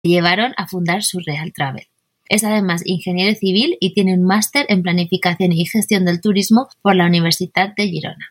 llevaron a fundar Surreal Travel. Es además ingeniero civil y tiene un máster en planificación y gestión del turismo por la Universidad de Girona.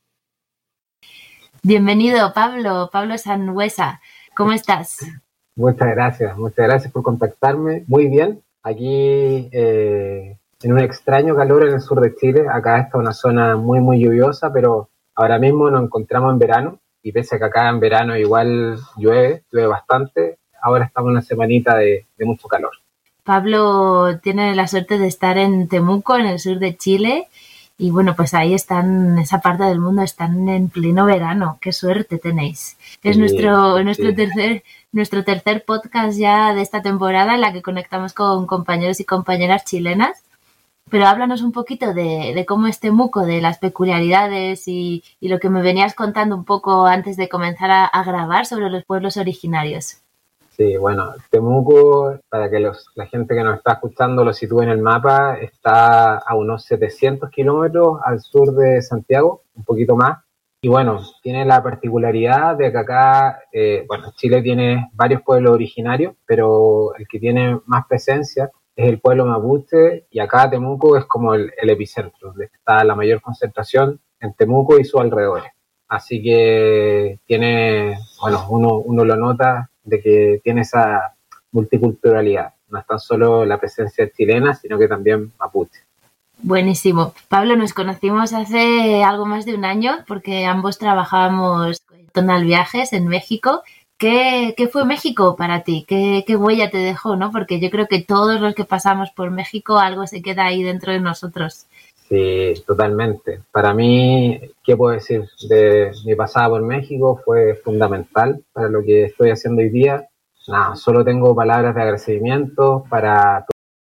Bienvenido, Pablo Sanhuesa. ¿Cómo estás? Muchas gracias por contactarme. Muy bien, aquí en un extraño calor en el sur de Chile. Acá está una zona muy lluviosa, pero ahora mismo nos encontramos en verano, y pese a que acá en verano igual llueve bastante, ahora estamos en una semanita de mucho calor. Pablo tiene la suerte de estar en Temuco, en el sur de Chile, y bueno, pues ahí están, esa parte del mundo, están en pleno verano. ¡Qué suerte tenéis! Es nuestro tercer podcast ya de esta temporada en la que conectamos con compañeros y compañeras chilenas. Pero háblanos un poquito de cómo es Temuco, de las peculiaridades y lo que me venías contando un poco antes de comenzar a grabar sobre los pueblos originarios. Sí, bueno, Temuco, para que la gente que nos está escuchando lo sitúe en el mapa, está a unos 700 kilómetros al sur de Santiago, un poquito más. Y bueno, tiene la particularidad de que acá, Chile tiene varios pueblos originarios, pero el que tiene más presencia es el pueblo mapuche, y acá Temuco es como el epicentro, donde está la mayor concentración en Temuco y sus alrededores. Así que tiene, uno lo nota de que tiene esa multiculturalidad. No es tan solo la presencia chilena, sino que también mapuche. Buenísimo. Pablo, nos conocimos hace algo más de un año porque ambos trabajábamos con Tonal Viajes en México. ¿Qué fue México para ti? ¿Qué huella te dejó, no? Porque yo creo que todos los que pasamos por México algo se queda ahí dentro de nosotros. Sí, totalmente. Para mí, ¿qué puedo decir? De mi pasada por México fue fundamental para lo que estoy haciendo hoy día. Nada, solo tengo palabras de agradecimiento para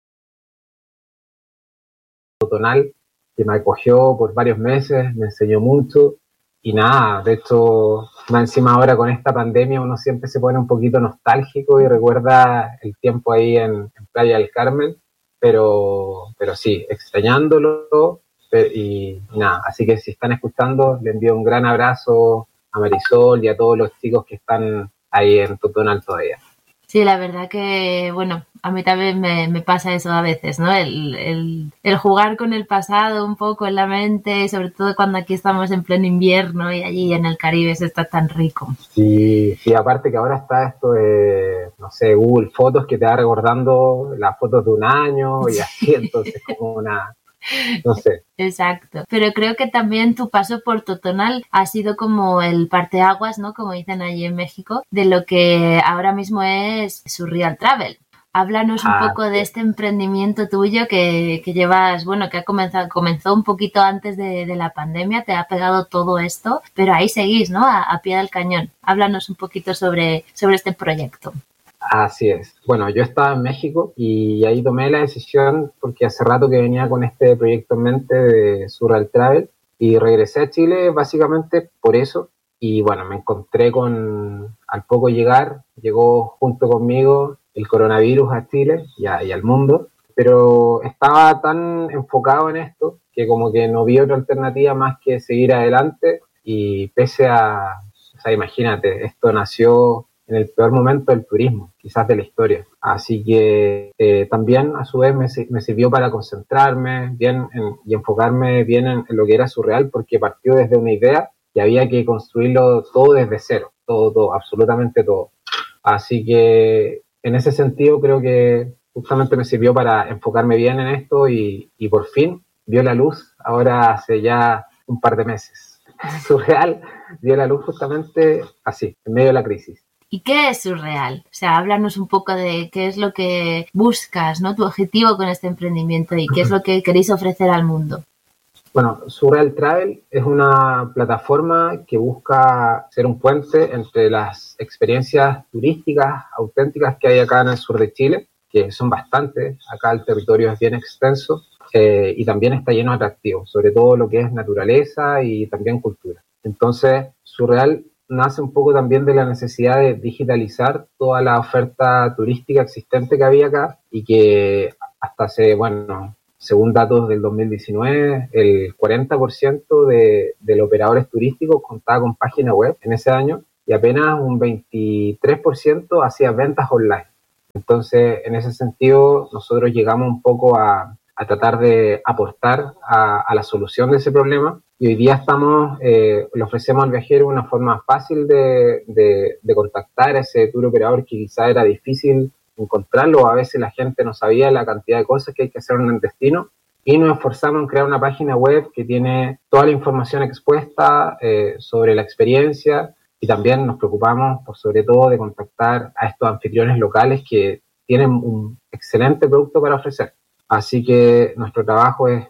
Tonal, que me acogió por varios meses, me enseñó mucho. Y nada, de hecho, más encima ahora con esta pandemia uno siempre se pone un poquito nostálgico y recuerda el tiempo ahí en Playa del Carmen, pero sí, extrañándolo. Y nada, así que si están escuchando, le envío un gran abrazo a Marisol y a todos los chicos que están ahí en Totonal todavía. Sí, la verdad que, bueno, a mí también me pasa eso a veces, ¿no? El jugar con el pasado un poco en la mente, sobre todo cuando aquí estamos en pleno invierno y allí en el Caribe se está tan rico. Sí, aparte que ahora está esto de, no sé, Google Fotos, que te va recordando las fotos de un año y así, entonces como una... No sé. Exacto. Pero creo que también tu paso por Totonal ha sido como el parteaguas, ¿no? Como dicen allí en México, de lo que ahora mismo es Surreal Travel. Háblanos un poco de este emprendimiento tuyo que llevas, bueno, que comenzó un poquito antes de la pandemia, te ha pegado todo esto, pero ahí seguís, ¿no? A pie del cañón. Háblanos un poquito sobre este proyecto. Así es. Bueno, yo estaba en México y ahí tomé la decisión porque hace rato que venía con este proyecto en mente de Surreal Travel y regresé a Chile básicamente por eso. Y bueno, me encontré al poco llegó junto conmigo el coronavirus a Chile y al mundo, pero estaba tan enfocado en esto que como que no vi otra alternativa más que seguir adelante. Y pese a, o sea, imagínate, esto nació en el peor momento del turismo, quizás de la historia. Así que también a su vez me sirvió para concentrarme bien y enfocarme bien en lo que era Surreal, porque partió desde una idea que había que construirlo todo desde cero, todo, absolutamente todo. Así que en ese sentido creo que justamente me sirvió para enfocarme bien en esto y por fin vio la luz ahora hace ya un par de meses. Surreal vio la luz justamente así, en medio de la crisis. ¿Y qué es Surreal? O sea, háblanos un poco de qué es lo que buscas, ¿no? Tu objetivo con este emprendimiento y qué es lo que queréis ofrecer al mundo. Bueno, Surreal Travel es una plataforma que busca ser un puente entre las experiencias turísticas auténticas que hay acá en el sur de Chile, que son bastantes. Acá el territorio es bien extenso y también está lleno de atractivos, sobre todo lo que es naturaleza y también cultura. Entonces, Surreal nace un poco también de la necesidad de digitalizar toda la oferta turística existente que había acá y que hasta según datos del 2019, el 40% de los operadores turísticos contaba con página web en ese año y apenas un 23% hacía ventas online. Entonces, en ese sentido, nosotros llegamos un poco a tratar de aportar a la solución de ese problema, y hoy día le ofrecemos al viajero una forma fácil de contactar a ese tour operador que quizá era difícil encontrarlo, o a veces la gente no sabía la cantidad de cosas que hay que hacer en el destino, y nos esforzamos en crear una página web que tiene toda la información expuesta sobre la experiencia, y también nos preocupamos sobre todo de contactar a estos anfitriones locales que tienen un excelente producto para ofrecer. Así que nuestro trabajo es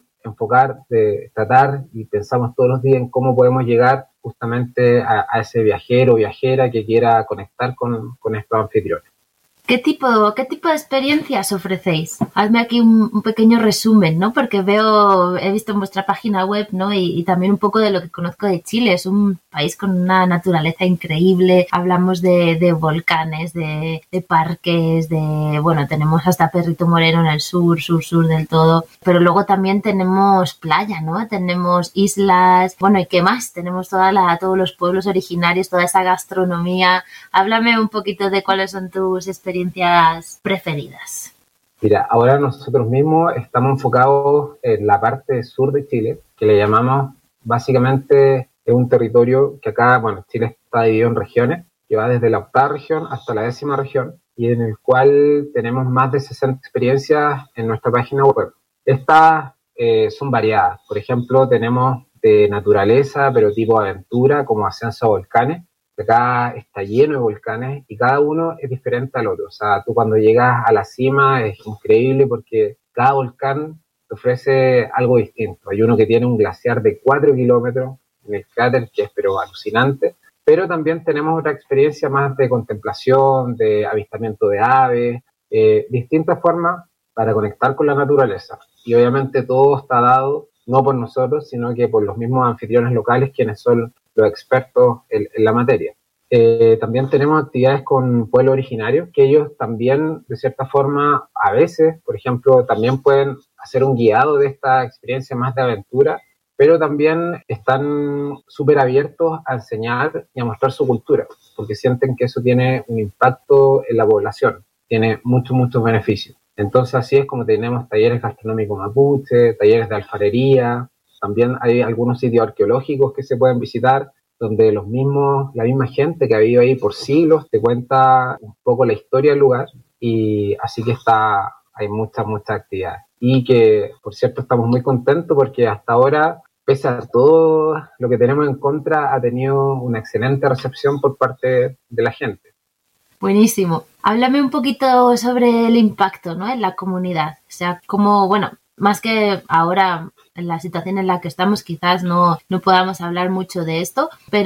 tratar, y pensamos todos los días en cómo podemos llegar justamente a ese viajero o viajera que quiera conectar con estos anfitriones. ¿Qué tipo de experiencias ofrecéis? Hazme aquí un pequeño resumen, ¿no? Porque he visto en vuestra página web, ¿no? Y también un poco de lo que conozco de Chile. Es un país con una naturaleza increíble. Hablamos de volcanes, de parques, bueno, tenemos hasta Perrito Moreno en el sur del todo. Pero luego también tenemos playa, ¿no? Tenemos islas. Bueno, ¿y qué más? Tenemos todos los pueblos originarios, toda esa gastronomía. Háblame un poquito de cuáles son tus experiencias preferidas. Mira, ahora nosotros mismos estamos enfocados en la parte sur de Chile, que le llamamos básicamente, es un territorio que acá, bueno, Chile está dividido en regiones, que va desde la 8ª región hasta la 10ª región, y en el cual tenemos más de 60 experiencias en nuestra página web. Estas son variadas. Por ejemplo, tenemos de naturaleza, pero tipo aventura, como ascenso a volcanes. Acá está lleno de volcanes y cada uno es diferente al otro. O sea, tú cuando llegas a la cima es increíble porque cada volcán te ofrece algo distinto. Hay uno que tiene un glaciar de 4 kilómetros en el cráter, que es pero alucinante. Pero también tenemos otra experiencia más de contemplación, de avistamiento de aves, distintas formas para conectar con la naturaleza. Y obviamente todo está dado no por nosotros, sino que por los mismos anfitriones locales, quienes son los expertos en la materia. También tenemos actividades con pueblos originarios, que ellos también, de cierta forma, a veces, por ejemplo, también pueden hacer un guiado de esta experiencia más de aventura, pero también están súper abiertos a enseñar y a mostrar su cultura, porque sienten que eso tiene un impacto en la población, tiene muchos beneficios. Entonces así es como tenemos talleres gastronómicos mapuche, talleres de alfarería, también hay algunos sitios arqueológicos que se pueden visitar, donde la misma gente que ha vivido ahí por siglos te cuenta un poco la historia del lugar, y así que hay muchas actividades. Y que, por cierto, estamos muy contentos porque hasta ahora, pese a todo lo que tenemos en contra, ha tenido una excelente recepción por parte de la gente. Buenísimo. Háblame un poquito sobre el impacto, ¿no?, en la comunidad. O sea, cómo, bueno, más que ahora en la situación en la que estamos, quizás no podamos hablar mucho de esto,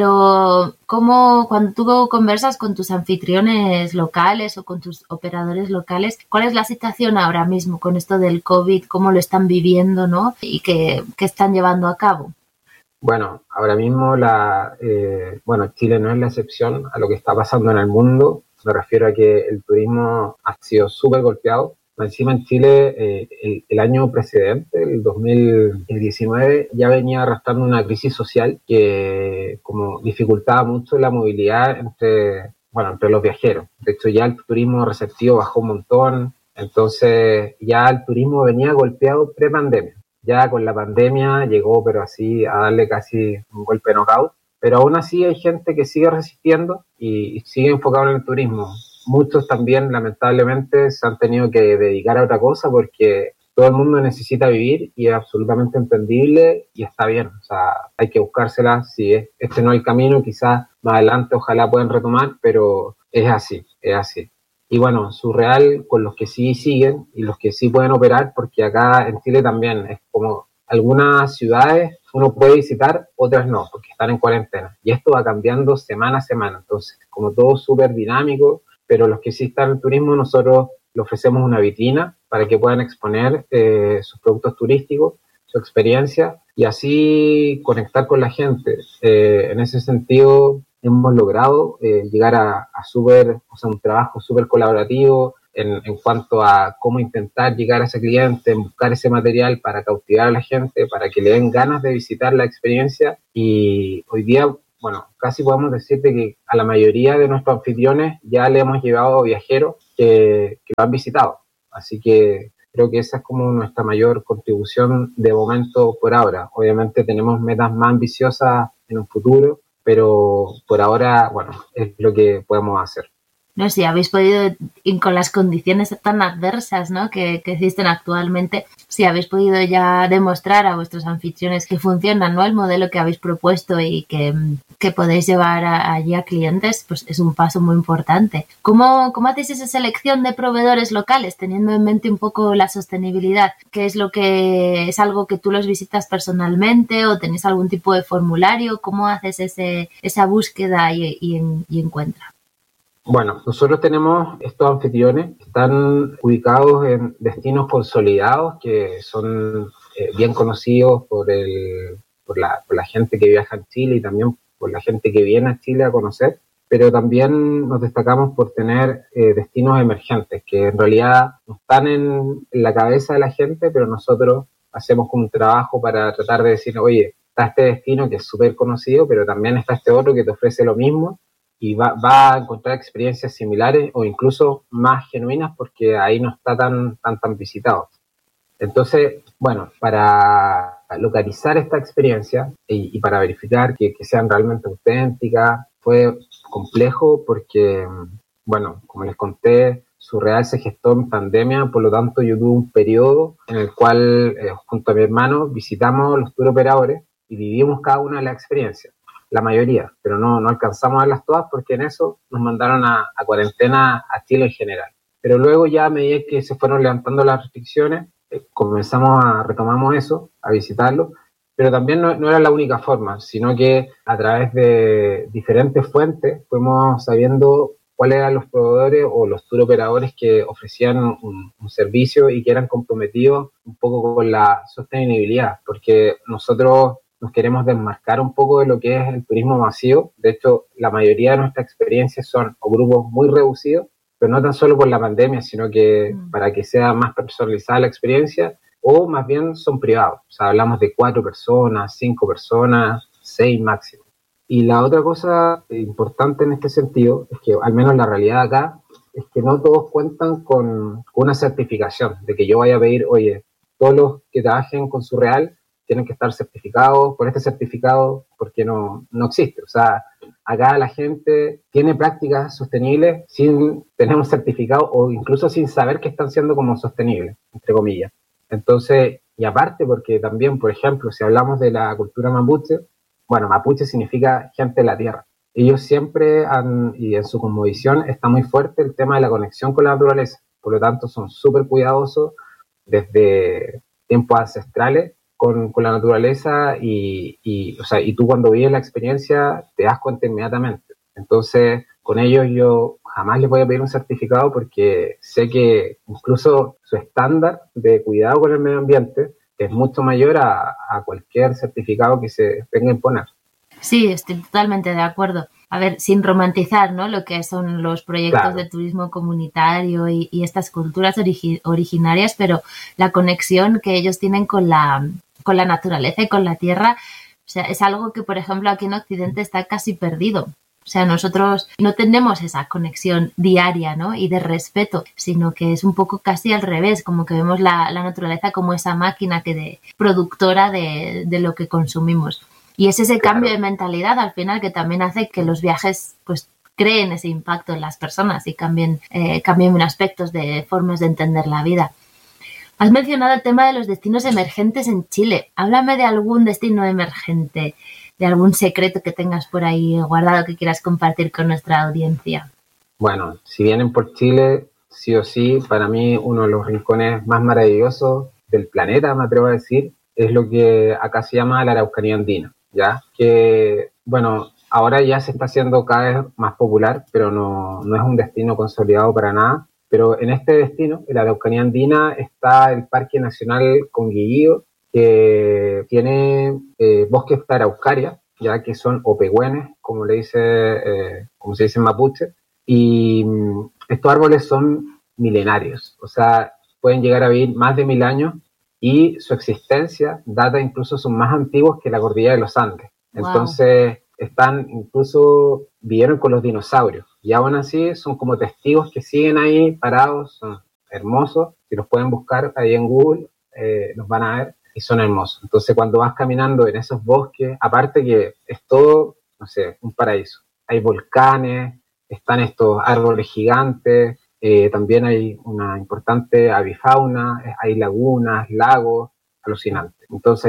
pero cómo, cuando tú conversas con tus anfitriones locales o con tus operadores locales, ¿cuál es la situación ahora mismo con esto del COVID? ¿Cómo lo están viviendo, ¿no? Y qué están llevando a cabo. Bueno, ahora mismo Chile no es la excepción a lo que está pasando en el mundo. Me refiero a que el turismo ha sido súper golpeado. Encima en Chile, el año precedente, el 2019, ya venía arrastrando una crisis social que como dificultaba mucho la movilidad entre los viajeros. De hecho, ya el turismo receptivo bajó un montón. Entonces, ya el turismo venía golpeado pre-pandemia. Ya con la pandemia llegó, pero así, a darle casi un golpe de knockout. Pero aún así hay gente que sigue resistiendo y sigue enfocado en el turismo. Muchos también, lamentablemente, se han tenido que dedicar a otra cosa porque todo el mundo necesita vivir y es absolutamente entendible y está bien. O sea, hay que buscársela. Si este no es el camino, quizás más adelante ojalá puedan retomar, pero es así. Y bueno, surreal con los que sí siguen y los que sí pueden operar, porque acá en Chile también es como algunas ciudades uno puede visitar, otras no, porque están en cuarentena. Y esto va cambiando semana a semana. Entonces, como todo súper dinámico, pero los que sí están en turismo, nosotros le ofrecemos una vitrina para que puedan exponer sus productos turísticos, su experiencia, y así conectar con la gente. En ese sentido, hemos logrado llegar a un trabajo súper colaborativo en cuanto a cómo intentar llegar a ese cliente, buscar ese material para cautivar a la gente, para que le den ganas de visitar la experiencia. Y hoy día, bueno, casi podemos decirte que a la mayoría de nuestros anfitriones ya le hemos llevado viajeros que lo han visitado. Así que creo que esa es como nuestra mayor contribución de momento por ahora. Obviamente tenemos metas más ambiciosas en un futuro, pero por ahora, bueno, es lo que podemos hacer. No sé, si habéis podido, y con las condiciones tan adversas, ¿no?, que existen actualmente, si habéis podido ya demostrar a vuestros anfitriones que funcionan, ¿no?, el modelo que habéis propuesto y que podéis llevar allí a clientes, pues es un paso muy importante. ¿Cómo hacéis esa selección de proveedores locales, teniendo en mente un poco la sostenibilidad? ¿Qué es es algo que tú los visitas personalmente o tenéis algún tipo de formulario? ¿Cómo haces esa búsqueda y encuentra? Bueno, nosotros tenemos estos anfitriones que están ubicados en destinos consolidados que son bien conocidos por la gente que viaja a Chile y también por la gente que viene a Chile a conocer, pero también nos destacamos por tener destinos emergentes que en realidad no están en la cabeza de la gente, pero nosotros hacemos un trabajo para tratar de decir, oye, está este destino que es súper conocido, pero también está este otro que te ofrece lo mismo y va a encontrar experiencias similares o incluso más genuinas porque ahí no está tan visitado. Entonces, bueno, para localizar esta experiencia y para verificar que sean realmente auténticas, fue complejo porque, bueno, como les conté, Surreal se gestó en pandemia, por lo tanto yo tuve un periodo en el cual, junto a mi hermano, visitamos los tour operadores y vivimos cada una de las experiencias. La mayoría, pero no alcanzamos a verlas todas porque en eso nos mandaron a cuarentena a Chile en general. Pero luego ya a medida que se fueron levantando las restricciones, retomamos eso, a visitarlo, pero también no era la única forma, sino que a través de diferentes fuentes fuimos sabiendo cuáles eran los proveedores o los tour operadores que ofrecían un servicio y que eran comprometidos un poco con la sostenibilidad, porque nosotros nos queremos desmarcar un poco de lo que es el turismo masivo. De hecho, la mayoría de nuestras experiencias son o grupos muy reducidos, pero no tan solo por la pandemia, sino que para que sea más personalizada la experiencia, o más bien son privados. O sea, hablamos de 4 personas, 5 personas, 6 máximo. Y la otra cosa importante en este sentido es que, al menos la realidad acá, es que no todos cuentan con una certificación, de que yo vaya a pedir, oye, todos los que trabajen con Surreal tienen que estar certificados por este certificado, porque no existe. O sea, acá la gente tiene prácticas sostenibles sin tener un certificado o incluso sin saber que están siendo como sostenibles, entre comillas. Entonces, y aparte porque también, por ejemplo, si hablamos de la cultura mapuche, bueno, mapuche significa gente de la tierra. Ellos siempre y en su cosmovisión está muy fuerte el tema de la conexión con la naturaleza. Por lo tanto, son súper cuidadosos desde tiempos ancestrales con la naturaleza o sea, y tú cuando vives la experiencia te das cuenta inmediatamente. Entonces, con ellos yo jamás les voy a pedir un certificado porque sé que incluso su estándar de cuidado con el medio ambiente es mucho mayor a cualquier certificado que se venga a imponer. Sí, estoy totalmente de acuerdo. A ver, sin romantizar, ¿no?, lo que son los proyectos Claro. de turismo comunitario y estas culturas originarias, pero la conexión que ellos tienen con la naturaleza y con la tierra, o sea, es algo que, por ejemplo, aquí en Occidente está casi perdido. O sea, nosotros no tenemos esa conexión diaria, ¿no?, y de respeto, sino que es un poco casi al revés, como que vemos la naturaleza como esa máquina productora de lo que consumimos. Y es ese cambio de mentalidad al final que también hace que los viajes pues creen ese impacto en las personas y cambien aspectos de formas de entender la vida. Has mencionado el tema de los destinos emergentes en Chile. Háblame de algún destino emergente, de algún secreto que tengas por ahí guardado que quieras compartir con nuestra audiencia. Bueno, si vienen por Chile, sí o sí, para mí uno de los rincones más maravillosos del planeta, me atrevo a decir, es lo que acá se llama la Araucanía andina, ¿ya? Que, bueno, ahora ya se está haciendo cada vez más popular, pero no es un destino consolidado para nada. Pero en este destino, en la Araucanía andina, está el Parque Nacional Conguillío, que tiene bosques de araucaria, ya que son opehüenes, como se dice en mapuche, y estos árboles son milenarios, o sea, pueden llegar a vivir más de 1000 años y su existencia data incluso son más antiguos que la cordillera de los Andes. Wow. Entonces, vivieron con los dinosaurios y aún así son como testigos que siguen ahí parados, son hermosos, si los pueden buscar ahí en Google, los van a ver y son hermosos. Entonces cuando vas caminando en esos bosques, aparte que es todo, no sé, un paraíso. Hay volcanes, están estos árboles gigantes, también hay una importante avifauna, hay lagunas, lagos, alucinante. Entonces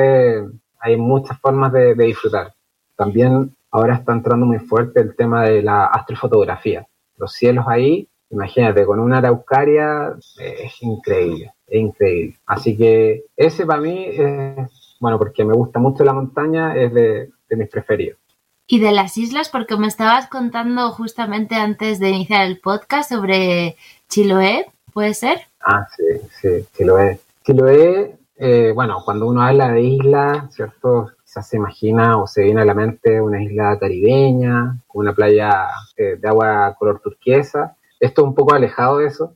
hay muchas formas de disfrutar. También ahora está entrando muy fuerte el tema de la astrofotografía. Los cielos ahí, imagínate, con una araucaria es increíble, es increíble. Así que ese para mí, bueno, porque me gusta mucho la montaña, es de mis preferidos. Y de las islas, porque me estabas contando justamente antes de iniciar el podcast sobre Chiloé, ¿puede ser? Ah, sí, Chiloé. Chiloé, bueno, cuando uno habla de isla, ¿cierto? Quizás se imagina o se viene a la mente una isla caribeña, con una playa de agua color turquesa. Esto es un poco alejado de eso.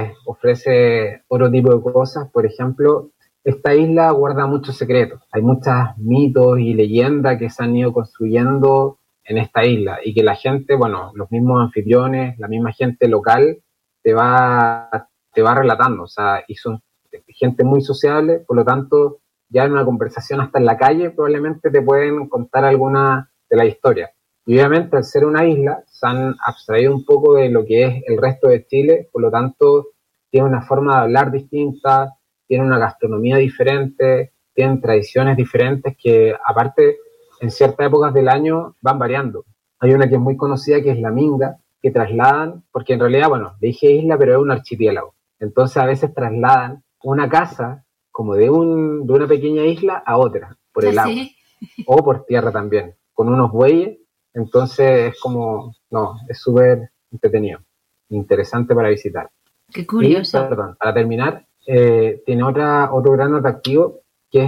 Ofrece otro tipo de cosas. Por ejemplo, esta isla guarda muchos secretos. Hay muchos mitos y leyendas que se han ido construyendo en esta isla y que la gente, bueno, los mismos anfitriones, la misma gente local te va relatando. O sea, y son gente muy sociable, por lo tanto, ya en una conversación hasta en la calle probablemente te pueden contar alguna de la historia. Y obviamente al ser una isla se han abstraído un poco de lo que es el resto de Chile, por lo tanto tiene una forma de hablar distinta, tiene una gastronomía diferente, tienen tradiciones diferentes que aparte en ciertas épocas del año van variando. Hay una que es muy conocida que es la Minga, que trasladan, porque en realidad, bueno, le dije isla, pero es un archipiélago. Entonces a veces trasladan una casa como de una pequeña isla a otra, por el agua, o por tierra también, con unos bueyes. Entonces es como, no, es súper entretenido, interesante para visitar. Qué curioso. Y, perdón, para terminar, tiene otro gran atractivo que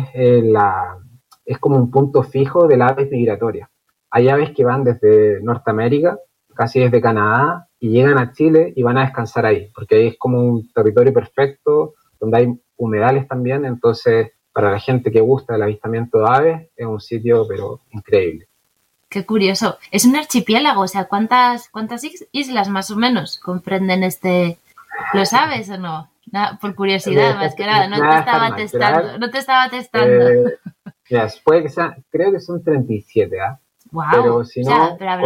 es como un punto fijo de las aves migratorias. Hay aves que van desde Norteamérica, casi desde Canadá, y llegan a Chile y van a descansar ahí, porque ahí es como un territorio perfecto, donde hay humedales también, entonces para la gente que gusta el avistamiento de aves es un sitio pero increíble. Qué curioso. Es un archipiélago, o sea, ¿cuántas islas más o menos comprenden ¿Lo sabes o no? Por curiosidad, más que nada, no te estaba testando. Puede que sea, creo que son 37, ¿ah? Wow, pero si no, o sea, pero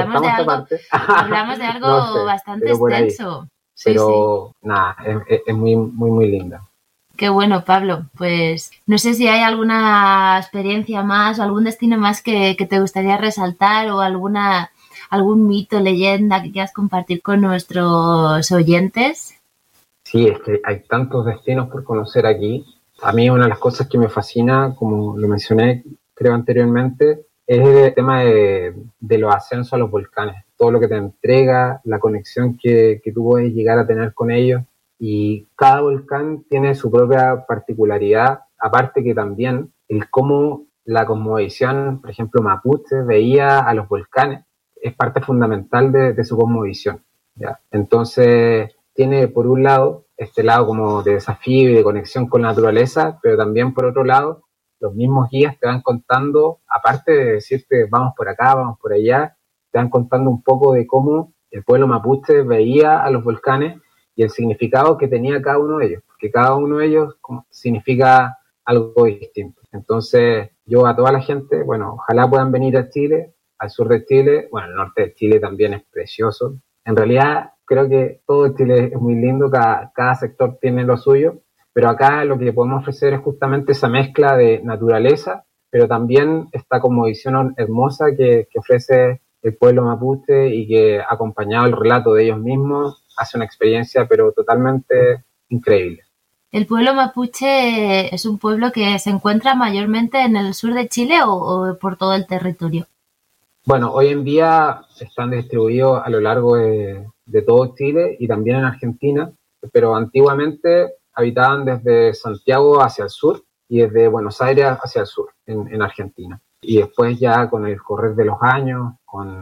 hablamos de algo no sé, bastante extenso. Pero nada, es muy, muy, muy linda. Qué bueno, Pablo. Pues no sé si hay alguna experiencia más o algún destino más que te gustaría resaltar o algún mito, leyenda que quieras compartir con nuestros oyentes. Sí, es que hay tantos destinos por conocer aquí. A mí una de las cosas que me fascina, como lo mencioné creo anteriormente, es el tema de los ascensos a los volcanes. Todo lo que te entrega, la conexión que tú puedes llegar a tener con ellos. Y cada volcán tiene su propia particularidad, aparte que también el cómo la cosmovisión, por ejemplo, mapuche, veía a los volcanes, es parte fundamental de su cosmovisión, ¿ya? Entonces, tiene por un lado este lado como de desafío y de conexión con la naturaleza, pero también por otro lado, los mismos guías te van contando, aparte de decirte vamos por acá, vamos por allá, te van contando un poco de cómo el pueblo mapuche veía a los volcanes y el significado que tenía cada uno de ellos, porque cada uno de ellos significa algo distinto. Entonces, yo a toda la gente, bueno, ojalá puedan venir a Chile, al sur de Chile, bueno, el norte de Chile también es precioso. En realidad, creo que todo Chile es muy lindo, cada sector tiene lo suyo, pero acá lo que le podemos ofrecer es justamente esa mezcla de naturaleza, pero también esta cosmovisión hermosa que ofrece el pueblo mapuche y que, acompañado del relato de ellos mismos, hace una experiencia pero totalmente increíble. ¿El pueblo mapuche es un pueblo que se encuentra mayormente en el sur de Chile o por todo el territorio? Bueno, hoy en día están distribuidos a lo largo de todo Chile y también en Argentina, pero antiguamente habitaban desde Santiago hacia el sur y desde Buenos Aires hacia el sur, en Argentina. Y después ya con el correr de los años,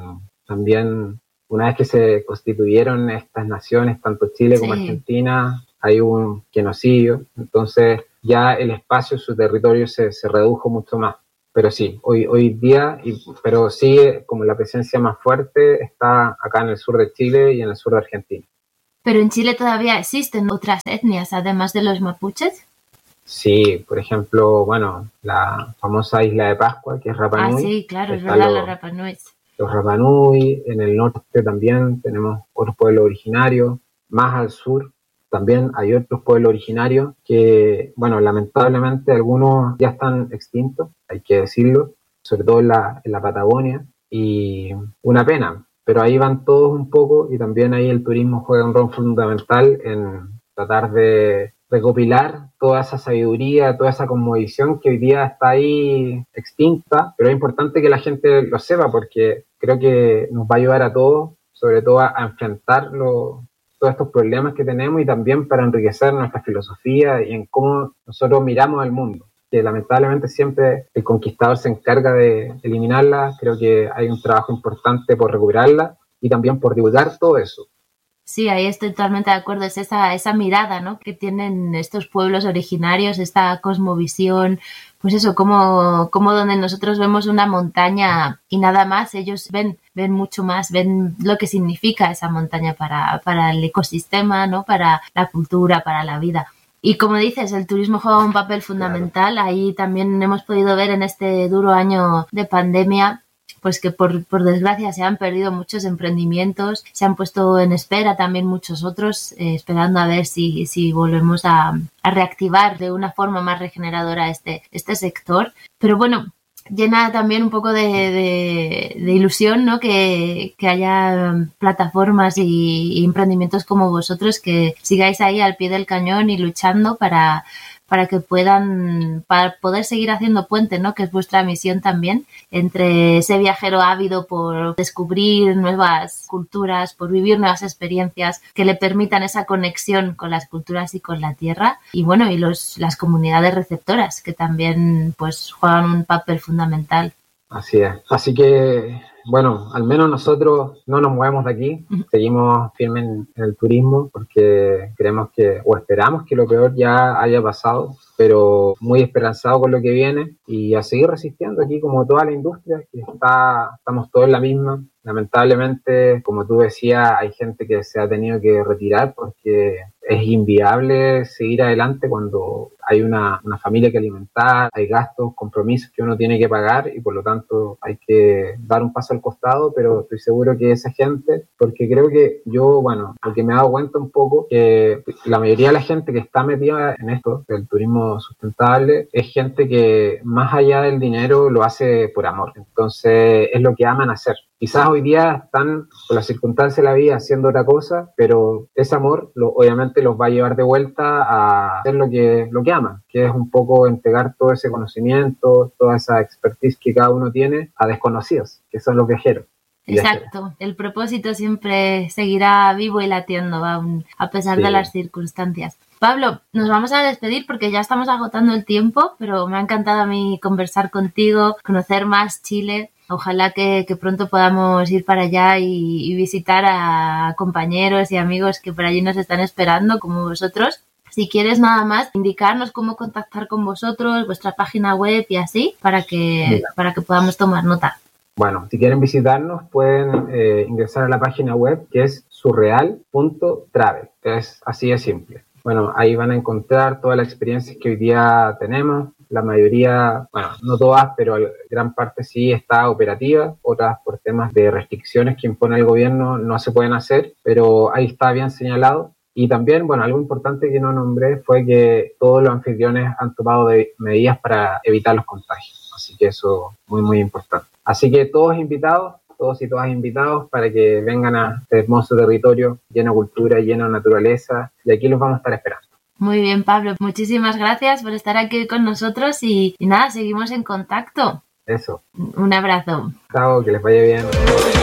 también una vez que se constituyeron estas naciones, tanto Chile como Argentina, hay un genocidio, entonces ya el espacio, su territorio se redujo mucho más. pero sí, hoy día, pero sí, como la presencia más fuerte está acá en el sur de Chile y en el sur de Argentina. ¿Pero en Chile todavía existen otras etnias, además de los mapuches? Sí, por ejemplo, bueno, la famosa isla de Pascua, que es Rapa Nui. Sí, claro, es Están verdad, los Rapa Nui. Los Rapa Nui, en el norte también tenemos otros pueblos originarios, más al sur también hay otros pueblos originarios que, bueno, lamentablemente algunos ya están extintos, hay que decirlo, sobre todo en la Patagonia, y una pena, pero ahí van todos un poco y también ahí el turismo juega un rol fundamental en tratar de recopilar toda esa sabiduría, toda esa cosmovisión que hoy día está ahí extinta, pero es importante que la gente lo sepa porque creo que nos va a ayudar a todos, sobre todo a enfrentar todos estos problemas que tenemos y también para enriquecer nuestra filosofía y en cómo nosotros miramos al mundo. Que lamentablemente siempre el conquistador se encarga de eliminarla, creo que hay un trabajo importante por recuperarla y también por divulgar todo eso. Sí, ahí estoy totalmente de acuerdo. Es esa mirada, ¿no?, que tienen estos pueblos originarios, esta cosmovisión, pues eso, como donde nosotros vemos una montaña y nada más, ellos ven mucho más, ven lo que significa esa montaña para el ecosistema, ¿no?, para la cultura, para la vida. Y como dices, el turismo juega un papel fundamental. Claro. Ahí también hemos podido ver en este duro año de pandemia pues que por desgracia se han perdido muchos emprendimientos, se han puesto en espera también muchos otros, esperando a ver si volvemos a reactivar de una forma más regeneradora este sector. Pero bueno, llena también un poco de ilusión, ¿no?, que haya plataformas y emprendimientos como vosotros que sigáis ahí al pie del cañón y luchando para que para poder seguir haciendo puente, ¿no?, que es vuestra misión también, entre ese viajero ávido por descubrir nuevas culturas, por vivir nuevas experiencias que le permitan esa conexión con las culturas y con la tierra, y bueno, y las comunidades receptoras que también pues juegan un papel fundamental. Así es. Así que, bueno, al menos nosotros no nos movemos de aquí, seguimos firmes en el turismo porque creemos o esperamos que lo peor ya haya pasado, pero muy esperanzado con lo que viene y a seguir resistiendo aquí como toda la industria, que estamos todos en la misma. Lamentablemente, como tú decías, hay gente que se ha tenido que retirar porque es inviable seguir adelante cuando hay una familia que alimentar, hay gastos, compromisos que uno tiene que pagar y por lo tanto hay que dar un paso al costado, pero estoy seguro que esa gente, porque creo que yo, bueno, porque me he dado cuenta un poco que la mayoría de la gente que está metida en esto, del turismo sustentable, es gente que más allá del dinero lo hace por amor, entonces es lo que aman hacer. Quizás hoy día están, por las circunstancias de la vida, haciendo otra cosa, pero ese amor obviamente los va a llevar de vuelta a hacer lo que aman, que es un poco entregar todo ese conocimiento, toda esa expertise que cada uno tiene a desconocidos, que son los viajeros. Exacto, el propósito siempre seguirá vivo y latiendo, a pesar de las circunstancias. Pablo, nos vamos a despedir porque ya estamos agotando el tiempo, pero me ha encantado a mí conversar contigo, conocer más Chile. Ojalá que pronto podamos ir para allá y visitar a compañeros y amigos que por allí nos están esperando, como vosotros. Si quieres nada más, indicarnos cómo contactar con vosotros, vuestra página web y así, para que podamos tomar nota. Bueno, si quieren visitarnos pueden ingresar a la página web que es surreal.travel. Es así de simple. Bueno, ahí van a encontrar todas las experiencias que hoy día tenemos. La mayoría, bueno, no todas, pero gran parte sí está operativa. Otras por temas de restricciones que impone el gobierno no se pueden hacer, pero ahí está bien señalado. Y también, bueno, algo importante que no nombré fue que todos los anfitriones han tomado medidas para evitar los contagios. Así que eso muy, muy importante. Así que todos invitados, todos y todas invitados para que vengan a este hermoso territorio lleno de cultura, lleno de naturaleza, y aquí los vamos a estar esperando. Muy bien, Pablo, muchísimas gracias por estar aquí con nosotros y nada, seguimos en contacto. Eso. Un abrazo. Chao, que les vaya bien.